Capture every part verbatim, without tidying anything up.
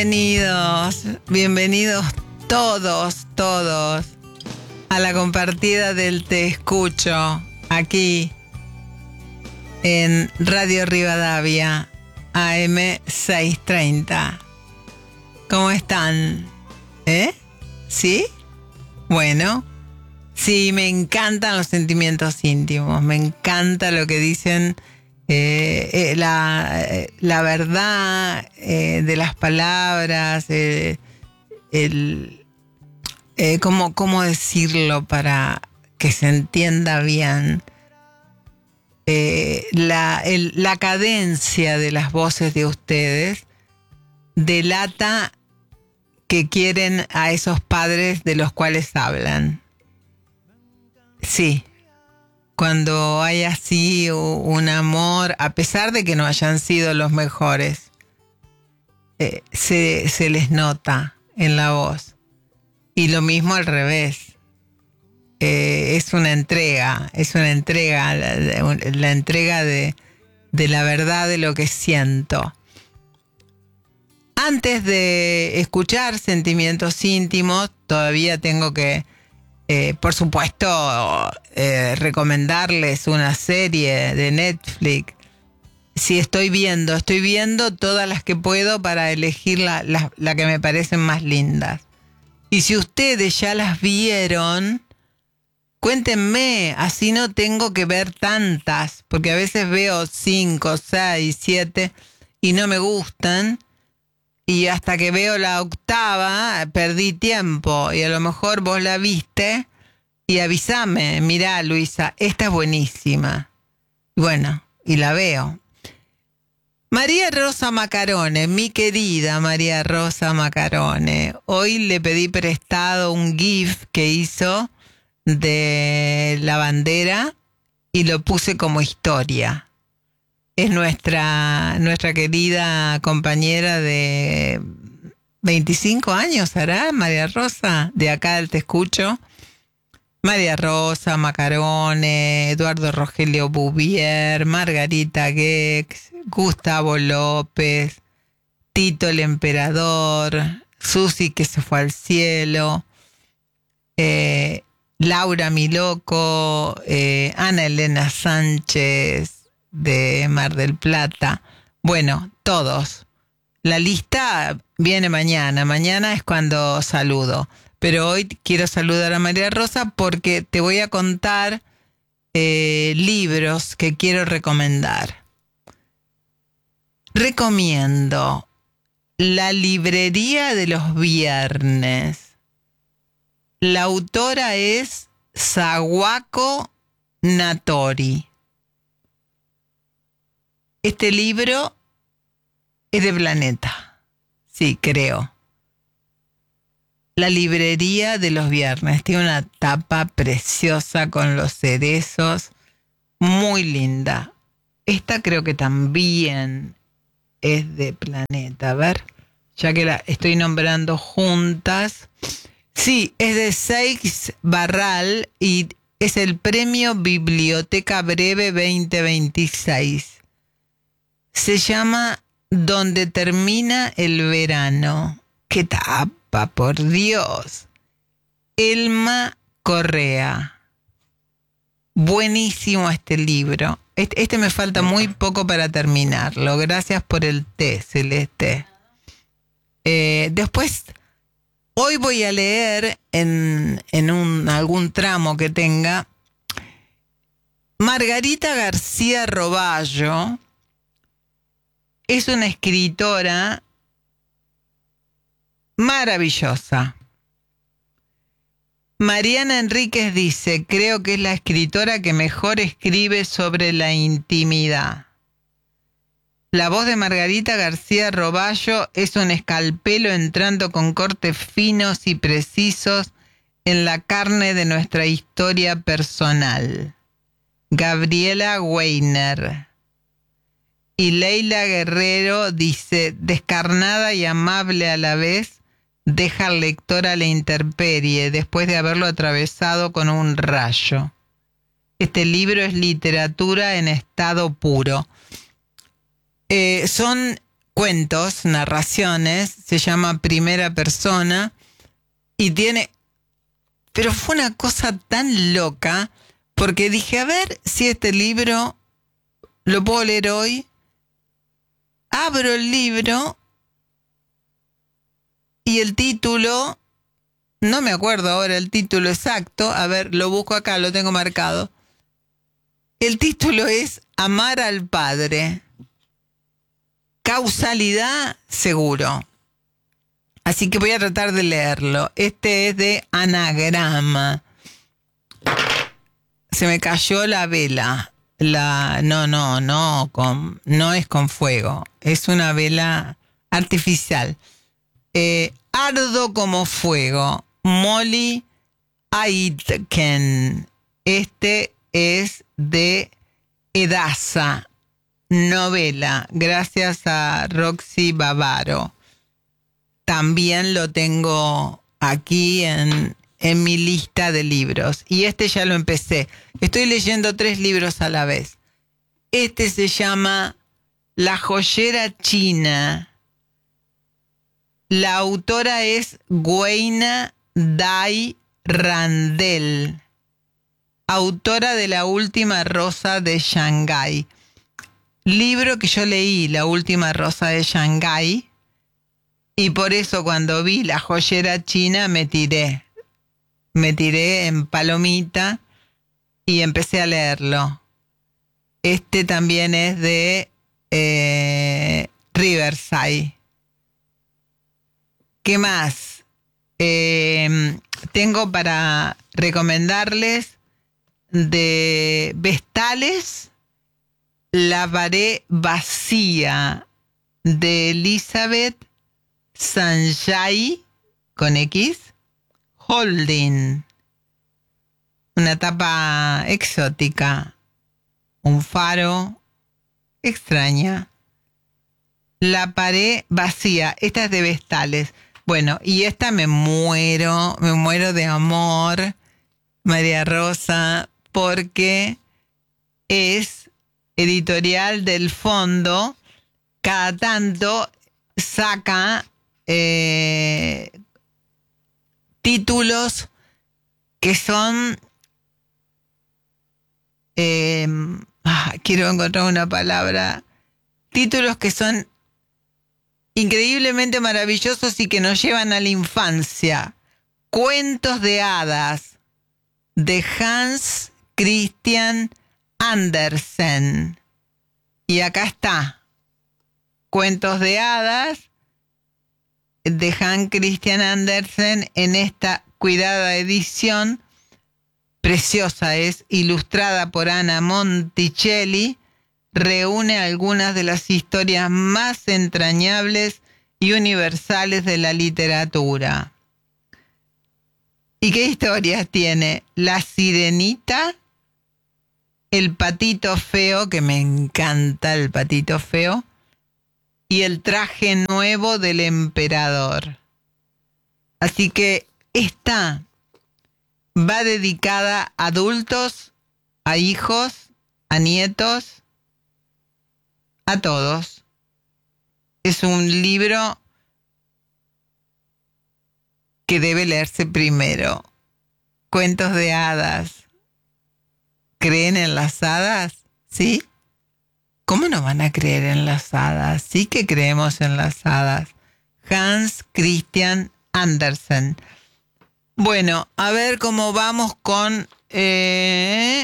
Bienvenidos, bienvenidos todos, todos a la compartida del Te Escucho, aquí en Radio Rivadavia, A M seiscientos treinta. ¿Cómo están? ¿Eh? ¿Sí? Bueno, sí, me encantan los sentimientos íntimos, me encanta lo que dicen, eh, eh, la, eh, la verdad eh, de las palabras, eh, el, eh, ¿cómo, cómo decirlo para que se entienda bien? Eh, la, el, la cadencia de las voces de ustedes delata que quieren a esos padres de los cuales hablan. Sí, cuando hay así un amor, a pesar de que no hayan sido los mejores, eh, se, se les nota en la voz. Y lo mismo al revés. Eh, es una entrega, es una entrega, la, la entrega de, de la verdad de lo que siento. Antes de escuchar Sentimientos Íntimos, todavía tengo que, eh, por supuesto, eh, recomendarles una serie de Netflix. Si estoy viendo, estoy viendo todas las que puedo para elegir la, la, la que me parecen más lindas. Y si ustedes ya las vieron, cuéntenme, así no tengo que ver tantas, porque a veces veo cinco, seis, siete y no me gustan. Y hasta que veo la octava, perdí tiempo. Y a lo mejor vos la viste y avísame. Mirá, Luisa, esta es buenísima. Y bueno, y la veo. María Rosa Macarone, mi querida María Rosa Macarone. Hoy le pedí prestado un GIF que hizo de la bandera y lo puse como historia. Es nuestra, nuestra querida compañera de veinticinco años, ¿hará María Rosa? De acá del Te Escucho. María Rosa Macarone, Eduardo Rogelio Bouvier, Margarita Gex, Gustavo López, Tito el Emperador, Susi que se fue al cielo, eh, Laura Miloco, eh, Ana Elena Sánchez, de Mar del Plata. Bueno, todos. La lista viene mañana. Mañana es cuando saludo. Pero hoy quiero saludar a María Rosa porque te voy a contar eh, libros que quiero recomendar. Recomiendo La Librería de los Viernes. La autora es Sawako Natori. Este libro es de Planeta, sí, creo. La Librería de los Viernes. Tiene una tapa preciosa con los cerezos, muy linda. Esta creo que también es de Planeta. A ver, ya que la estoy nombrando juntas. Sí, es de Seix Barral y es el Premio Biblioteca Breve veinte veintiséis. Se llama Donde termina el verano. ¡Qué tapa, por Dios! Elma Correa. Buenísimo este libro. Este, este me falta muy poco para terminarlo. Gracias por el té, Celeste. Eh, después, hoy voy a leer en, en un, algún tramo que tenga Margarita García Roballo. Es una escritora maravillosa. Mariana Enríquez dice, creo que es la escritora que mejor escribe sobre la intimidad. La voz de Margarita García Roballo es un escalpelo entrando con cortes finos y precisos en la carne de nuestra historia personal. Gabriela Weiner. Y Leila Guerrero dice, descarnada y amable a la vez, deja al lector a la intemperie después de haberlo atravesado con un rayo. Este libro es literatura en estado puro. Eh, son cuentos, narraciones, se llama Primera Persona y tiene... Pero fue una cosa tan loca porque dije, a ver si este libro lo puedo leer hoy. Abro el libro y el título, no me acuerdo ahora el título exacto, a ver, lo busco acá, lo tengo marcado. El título es Amar al Padre. Causalidad, seguro. Así que voy a tratar de leerlo. Este es de Anagrama. Se me cayó la vela. La, no, no, no, con, no es con fuego. Es una vela artificial. Eh, Ardo como fuego. Molly Aitken. Este es de Edasa. Novela. Gracias a Roxy Bavaro. También lo tengo aquí en, en mi lista de libros. Y este ya lo empecé. Estoy leyendo tres libros a la vez. Este se llama La joyera china. La autora es Gweina Dai Randell, autora de La última rosa de Shanghái. Libro que yo leí, La última rosa de Shanghái. Y por eso cuando vi La joyera china me tiré. Me tiré en palomita y empecé a leerlo. Este también es de eh, Riverside. ¿Qué más? Eh, tengo para recomendarles de Vestales, La pared vacía, de Elizabeth Sanjay, con X, Holding. Una tapa exótica, un faro, extraña. La pared vacía, esta es de Vestales. Bueno, y esta me muero, me muero de amor, María Rosa, porque es editorial del Fondo. Cada tanto saca eh, títulos que son... Eh, ah, quiero encontrar una palabra. Títulos que son increíblemente maravillosos y que nos llevan a la infancia. Cuentos de hadas de Hans Christian Andersen. Y acá está. Cuentos de hadas de Hans Christian Andersen en esta cuidada edición. Preciosa es, ilustrada por Ana Monticelli. Reúne algunas de las historias más entrañables y universales de la literatura. ¿Y qué historias tiene? La Sirenita, El patito feo, que me encanta el patito feo, y El traje nuevo del emperador. Así que esta va dedicada a adultos, a hijos, a nietos, a todos. Es un libro que debe leerse primero. Cuentos de hadas. ¿Creen en las hadas? ¿Sí? ¿Cómo no van a creer en las hadas? Sí que creemos en las hadas. Hans Christian Andersen. Bueno, a ver cómo vamos con... Eh,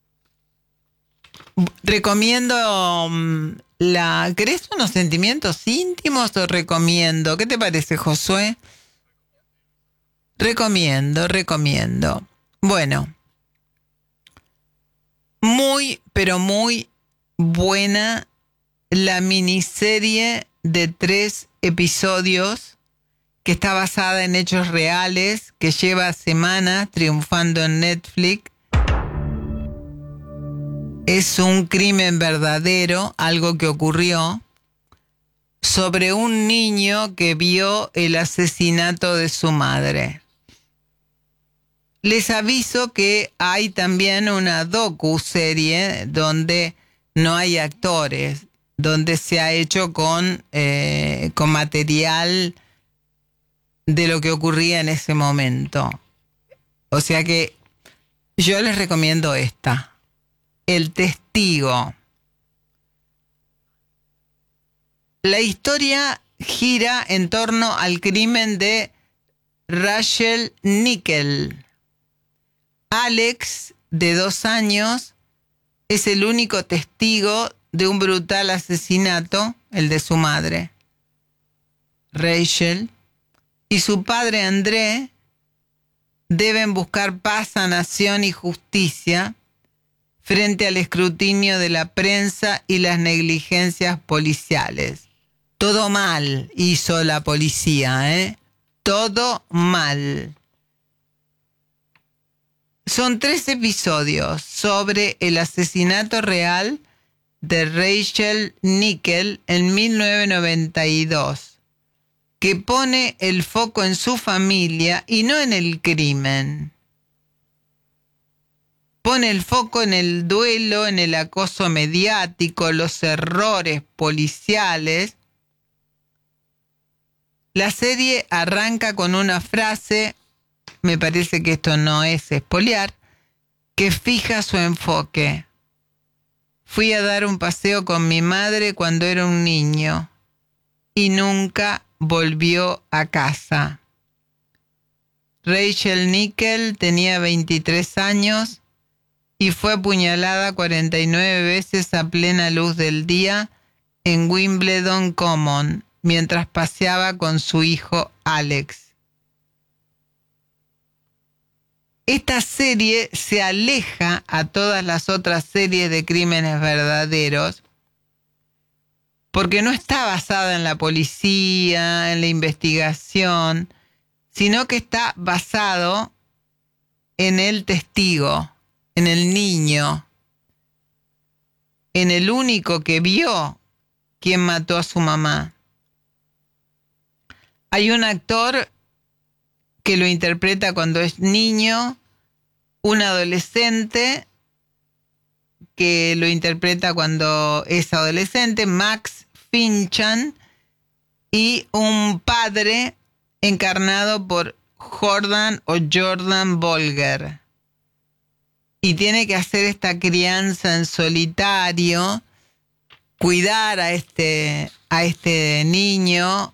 recomiendo um, la... ¿Querés unos sentimientos íntimos o recomiendo? ¿Qué te parece, Josué? Recomiendo, recomiendo. Bueno, muy, pero muy buena la miniserie de tres episodios que está basada en hechos reales, que lleva semanas triunfando en Netflix. Es un crimen verdadero, algo que ocurrió, sobre un niño que vio el asesinato de su madre. Les aviso que hay también una docuserie donde no hay actores. donde se ha hecho con, eh, con material de lo que ocurría en ese momento. O sea que yo les recomiendo esta. El testigo. La historia gira en torno al crimen de Rachel Nickel. Alex, de dos años, es el único testigo de un brutal asesinato, el de su madre, Rachel, y su padre André deben buscar paz, sanación y justicia frente al escrutinio de la prensa y las negligencias policiales. Todo mal hizo la policía, ¿eh? Todo mal. Son tres episodios sobre el asesinato real de Rachel Nickel en mil novecientos noventa y dos, que pone el foco en su familia y no en el crimen. Pone el foco en el duelo, en el acoso mediático, los errores policiales. La serie arranca con una frase, me parece que esto no es espolear, que fija su enfoque. Fui a dar un paseo con mi madre cuando era un niño y nunca volvió a casa. Rachel Nickel tenía veintitrés años y fue apuñalada cuarenta y nueve veces a plena luz del día en Wimbledon Common mientras paseaba con su hijo Alex. Esta serie se aleja a todas las otras series de crímenes verdaderos porque no está basada en la policía, en la investigación, sino que está basado en el testigo, en el niño, en el único que vio quién mató a su mamá. Hay un actor que lo interpreta cuando es niño, un adolescente que lo interpreta cuando es adolescente, Max Finchan, y un padre encarnado por Jordan o Jordan Bolger. Y tiene que hacer esta crianza en solitario, cuidar a este, a este niño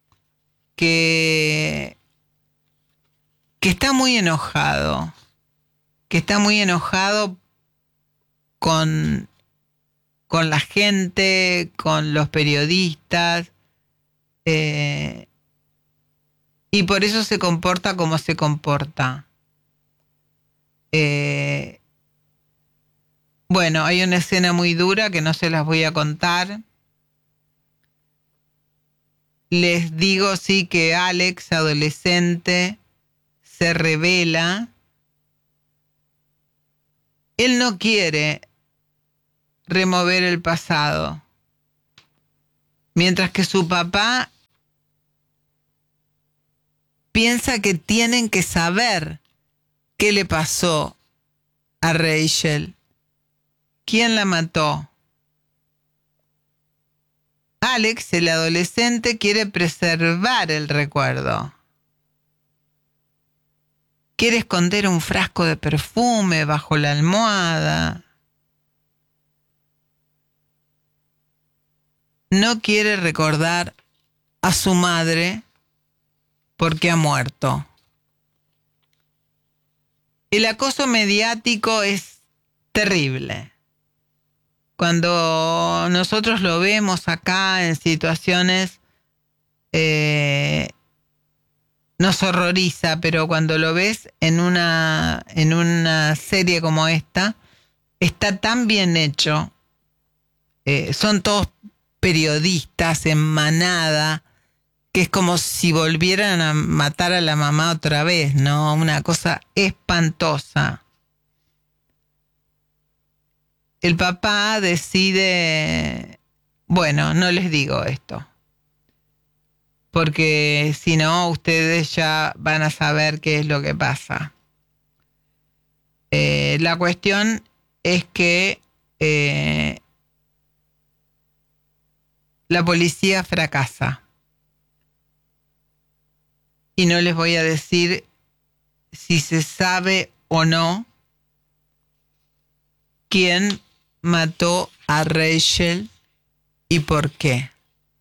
que, que está muy enojado, que está muy enojado con, con la gente, con los periodistas, eh, y por eso se comporta como se comporta. Eh, bueno, hay una escena muy dura que no se las voy a contar. Les digo sí que Alex, adolescente, se rebela. Él no quiere remover el pasado, mientras que su papá piensa que tienen que saber qué le pasó a Rachel, quién la mató. Alex, el adolescente, quiere preservar el recuerdo. Quiere esconder un frasco de perfume bajo la almohada. No quiere recordar a su madre porque ha muerto. El acoso mediático es terrible. Cuando nosotros lo vemos acá en situaciones, eh, nos horroriza, pero cuando lo ves en una, en una serie como esta, está tan bien hecho. Eh, son todos periodistas en manada, que es como si volvieran a matar a la mamá otra vez, ¿no? Una cosa espantosa. El papá decide, bueno, no les digo esto, porque si no, ustedes ya van a saber qué es lo que pasa. Eh, la cuestión es que eh, la policía fracasa. Y no les voy a decir si se sabe o no quién mató a Rachel y por qué.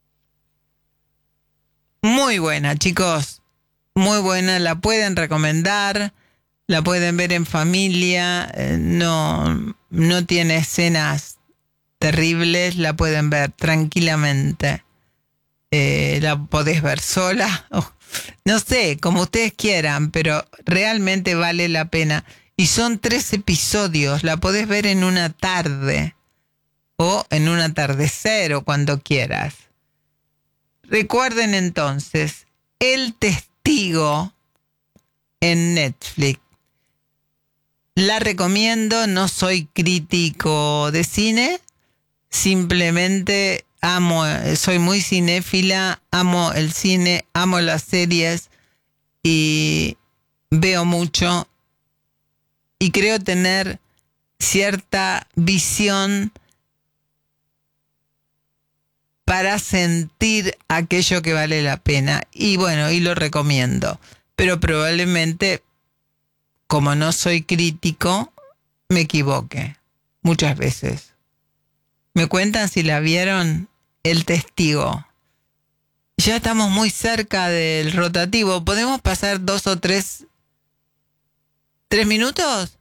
Muy buena, chicos. Muy buena. La pueden recomendar. La pueden ver en familia. Eh, no, no tiene escenas terribles. La pueden ver tranquilamente. Eh, la podés ver sola. Oh, no sé, como ustedes quieran, pero realmente vale la pena. Y son tres episodios. La podés ver en una tarde. O en un atardecer o cuando quieras. Recuerden entonces, El Testigo en Netflix. La recomiendo, no soy crítico de cine, simplemente amo, soy muy cinéfila, amo el cine, amo las series y veo mucho y creo tener cierta visión para sentir aquello que vale la pena. Y bueno, y lo recomiendo. Pero probablemente, como no soy crítico, me equivoque. Muchas veces. ¿Me cuentan si la vieron? El Testigo. Ya estamos muy cerca del rotativo. ¿Podemos pasar dos o tres... ¿Tres minutos?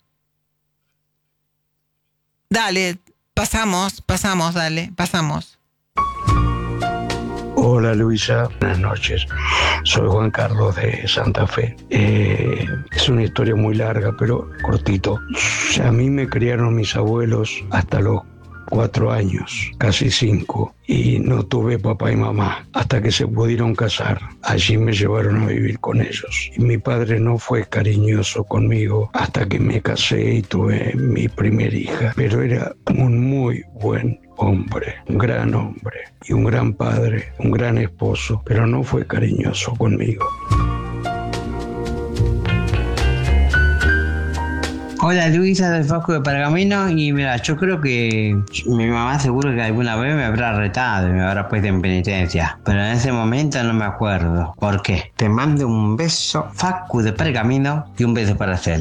Dale, pasamos, pasamos, dale, pasamos. Hola Luisa, buenas noches. Soy Juan Carlos de Santa Fe. Eh, es una historia muy larga, pero cortito. A mí me criaron mis abuelos hasta los cuatro años, casi cinco, y no tuve papá y mamá hasta que se pudieron casar. Allí me llevaron a vivir con ellos. Y mi padre no fue cariñoso conmigo hasta que me casé y tuve mi primera hija, pero era un muy buen hombre, un gran hombre y un gran padre, un gran esposo, pero no fue cariñoso conmigo. Hola Luisa del Fasco de Pergamino, y mira, yo creo que mi mamá seguro que alguna vez me habrá retado y me habrá puesto en penitencia, pero en ese momento no me acuerdo. ¿Por qué? Te mando un beso, Fasco de Pergamino, y un beso para Cel.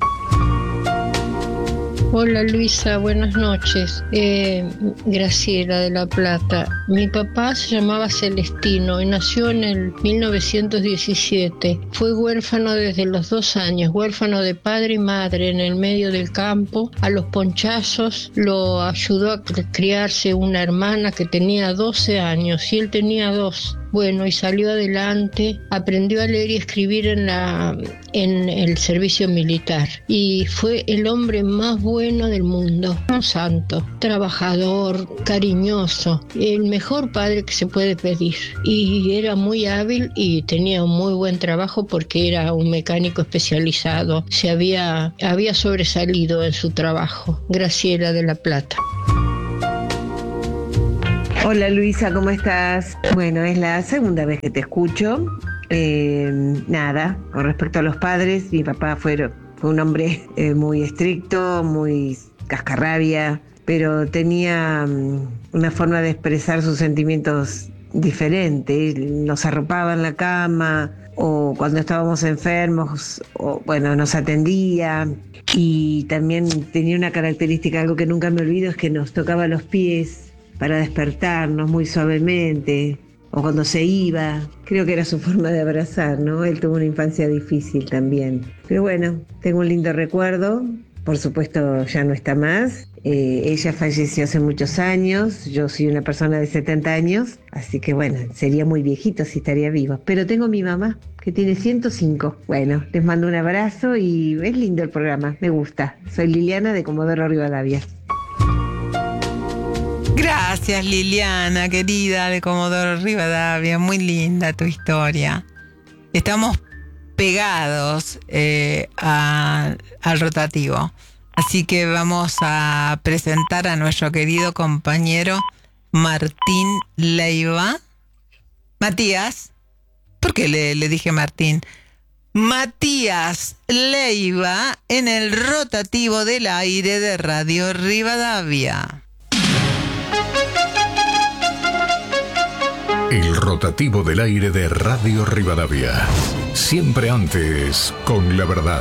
Hola Luisa, buenas noches. Eh, Graciela de La Plata. Mi papá se llamaba Celestino y nació en el mil novecientos diecisiete. Fue huérfano desde los dos años, huérfano de padre y madre en el medio del campo. A los ponchazos lo ayudó a criarse una hermana que tenía doce años y él tenía dos. Bueno, y salió adelante, aprendió a leer y escribir en, la, en el servicio militar. Y fue el hombre más bueno del mundo, un santo, trabajador, cariñoso, el mejor padre que se puede pedir. Y era muy hábil y tenía un muy buen trabajo porque era un mecánico especializado. Se había, había sobresalido en su trabajo. Graciela de La Plata. Hola Luisa, ¿cómo estás? Bueno, es la segunda vez que te escucho. Eh, nada, con respecto a los padres, mi papá fue, fue un hombre eh, muy estricto, muy cascarrabia, pero tenía um, una forma de expresar sus sentimientos diferente. Nos arropaba en la cama o cuando estábamos enfermos, o, bueno, nos atendía. Y también tenía una característica, algo que nunca me olvido, es que nos tocaba los pies para despertarnos muy suavemente, o cuando se iba. Creo que era su forma de abrazar, ¿no? Él tuvo una infancia difícil también. Pero bueno, tengo un lindo recuerdo. Por supuesto, ya no está más. Eh, ella falleció hace muchos años. Yo soy una persona de setenta años, así que bueno, sería muy viejito si estaría vivo. Pero tengo mi mamá, que tiene ciento cinco. Bueno, les mando un abrazo y es lindo el programa, me gusta. Soy Liliana de Comodoro Rivadavia. Gracias Liliana, querida de Comodoro Rivadavia, muy linda tu historia. Estamos pegados eh, a, al rotativo, así que vamos a presentar a nuestro querido compañero Martín Leiva. Matías, ¿por qué le, le dije Martín? Matías Leiva en el rotativo del aire de Radio Rivadavia. El rotativo del aire de Radio Rivadavia. Siempre antes, con la verdad.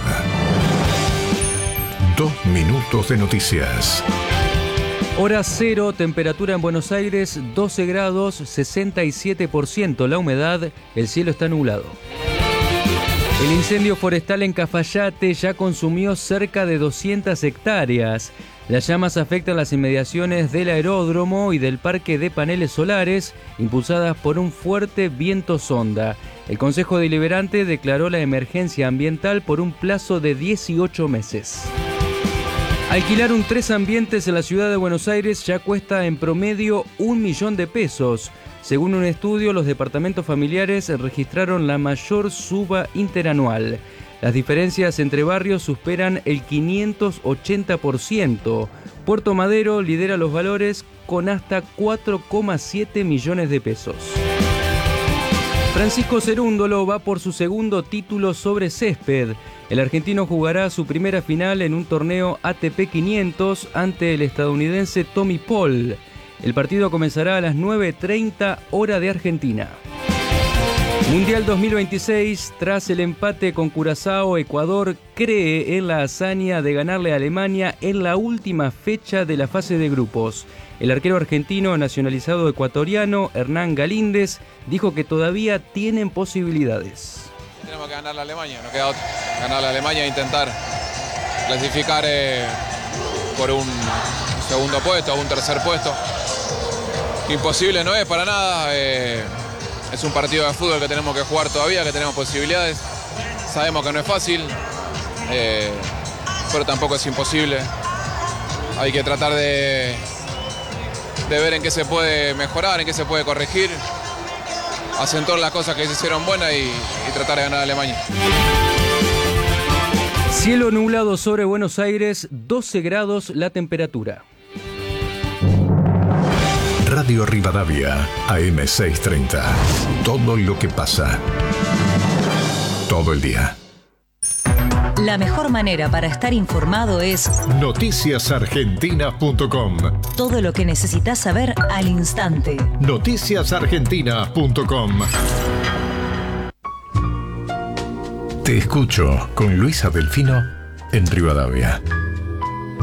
Dos minutos de noticias. Hora cero, temperatura en Buenos Aires, doce grados, sesenta y siete por ciento la humedad, el cielo está nublado. El incendio forestal en Cafayate ya consumió cerca de doscientas hectáreas. Las llamas afectan las inmediaciones del aeródromo y del parque de paneles solares, impulsadas por un fuerte viento sonda. El Consejo Deliberante declaró la emergencia ambiental por un plazo de dieciocho meses. Alquilar un tres ambientes en la ciudad de Buenos Aires ya cuesta en promedio un millón de pesos. Según un estudio, los departamentos familiares registraron la mayor suba interanual. Las diferencias entre barrios superan el quinientos ochenta por ciento. Puerto Madero lidera los valores con hasta cuatro coma siete millones de pesos. Francisco Cerúndolo va por su segundo título sobre césped. El argentino jugará su primera final en un torneo A T P quinientos ante el estadounidense Tommy Paul. El partido comenzará a las nueve treinta hora de Argentina. Mundial dos mil veintiséis, tras el empate con Curazao, Ecuador cree en la hazaña de ganarle a Alemania en la última fecha de la fase de grupos. El arquero argentino nacionalizado ecuatoriano, Hernán Galíndez, dijo que todavía tienen posibilidades. Tenemos que ganar a Alemania, no queda otra. Ganar a Alemania e intentar clasificar eh, por un segundo puesto o un tercer puesto. Imposible no es para nada. Eh, Es un partido de fútbol que tenemos que jugar todavía, que tenemos posibilidades. Sabemos que no es fácil, eh, pero tampoco es imposible. Hay que tratar de, de ver en qué se puede mejorar, en qué se puede corregir, acentuar las cosas que se hicieron buenas y, y tratar de ganar a Alemania. Cielo nublado sobre Buenos Aires, doce grados la temperatura. Radio Rivadavia, A M seiscientos treinta. Todo lo que pasa. Todo el día. La mejor manera para estar informado es noticias argentinas punto com. Todo lo que necesitas saber al instante. noticias argentinas punto com. Te escucho con Luisa Delfino en Rivadavia.